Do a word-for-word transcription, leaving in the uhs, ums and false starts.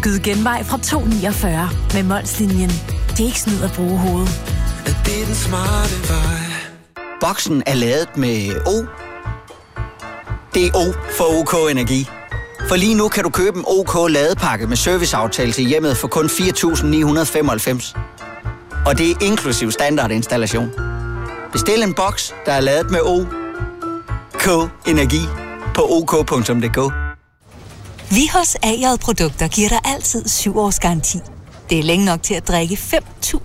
skyd genvej fra to komma niogfyrre med Molslinjen. Det er ikke snyd at bruge hovedet. Det er den smarte vej. Boksen er lavet med O. Det er O for OK Energi. For lige nu kan du købe en OK ladepakke med serviceaftale til hjemmet for kun fire tusind ni hundrede femoghalvfems. Og det er inklusiv standardinstallation. Bestil en boks, der er lavet med O. K Energi på ok punktum d k. Vi hos A J Produkter giver dig altid syv års garanti. Det er længe nok til at drikke fem tusind